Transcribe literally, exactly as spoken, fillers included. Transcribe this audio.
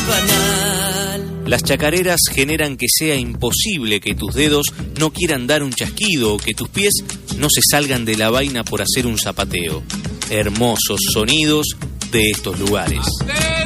banal. Las chacareras generan que sea imposible que tus dedos no quieran dar un chasquido o que tus pies no se salgan de la vaina por hacer un zapateo. Hermosos sonidos de estos lugares.